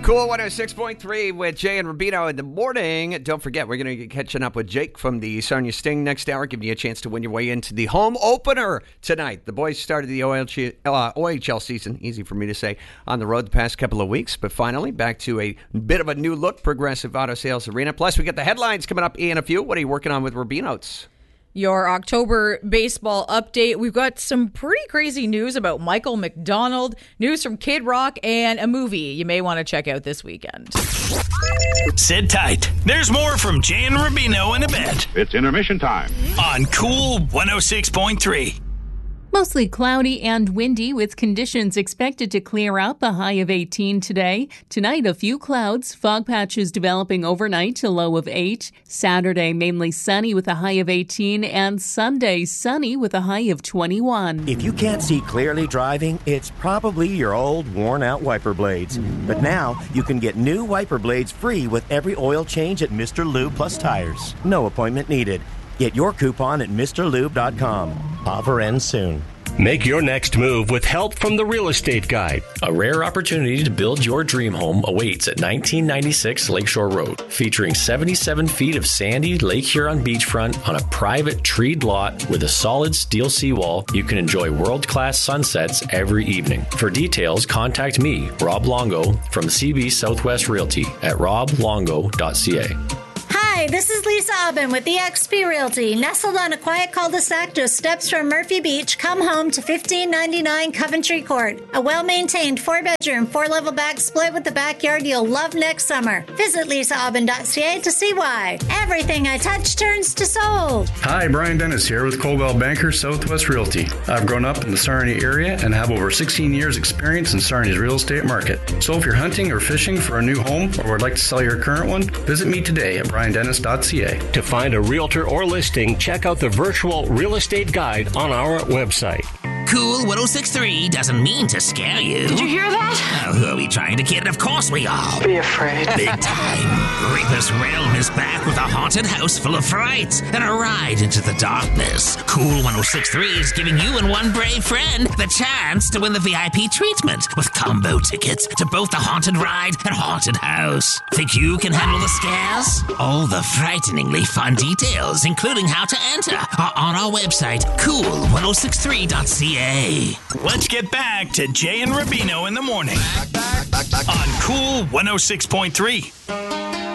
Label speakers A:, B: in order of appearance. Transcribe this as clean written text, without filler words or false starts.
A: Cool 106.3 with Jay and Rubino in the morning. Don't forget, we're going to be catching up with Jake from the Sarnia Sting next hour, giving you a chance to win your way into the home opener tonight. The boys started the OHL season, easy for me to say, on the road the past couple of weeks, but finally back to a bit of a new look, Progressive Auto Sales Arena. Plus, we got the headlines coming up in a few. What are you working on with Rubino's?
B: Your October baseball update. We've got some pretty crazy news about Michael McDonald, news from Kid Rock, and a movie you may want to check out this weekend.
C: Sit tight. There's more from Jay and Rubino in a bit.
D: It's intermission time
C: On Cool 106.3.
E: Mostly cloudy and windy with conditions expected to clear out, the high of 18 today. Tonight, a few clouds, fog patches developing overnight to low of 8. Saturday, mainly sunny with a high of 18, and Sunday, sunny with a high of 21.
F: If you can't see clearly driving, it's probably your old worn-out wiper blades. But now, you can get new wiper blades free with every oil change at Mr. Lube Plus Tires. No appointment needed. Get your coupon at MrLube.com. Offer ends soon.
G: Make your next move with help from the Real Estate Guide.
H: A rare opportunity to build your dream home awaits at 1996 Lakeshore Road, featuring 77 feet of sandy Lake Huron beachfront on a private treed lot with a solid steel seawall. You can enjoy world-class sunsets every evening. For details, contact me, Rob Longo, from CB Southwest Realty at roblongo.ca.
I: Hi, this is Lisa Aubin with eXp Realty. Nestled on a quiet cul-de-sac just steps from Murphy Beach, come home to 1599 Coventry Court. A well-maintained 4-bedroom, 4-level back split with the backyard you'll love next summer. Visit lisaaubin.ca to see why. Everything I touch turns to sold.
J: Hi, Brian Dennis here with Coldwell Banker Southwest Realty. I've grown up in the Sarnia area and have over 16 years experience in Sarnia's real estate market. So if you're hunting or fishing for a new home or would like to sell your current one, visit me today at briandennis.ca.
G: To find a realtor or listing, check out the virtual real estate guide on our website.
K: Cool 106.3 doesn't mean to scare you.
L: Did you hear that?
K: Oh, who are we trying to kid? Of course we are.
L: Be afraid.
K: Big time. Reaper's Realm is back with a haunted house full of fright and a ride into the darkness. Cool 106.3 is giving you and one brave friend the chance to win the VIP treatment with combo tickets to both the haunted ride and haunted house. Think you can handle the scares? All the frighteningly fun details, including how to enter, are on our website, cool1063.ca.
C: Let's get back to Jay and Rubino in the morning on Cool 106.3.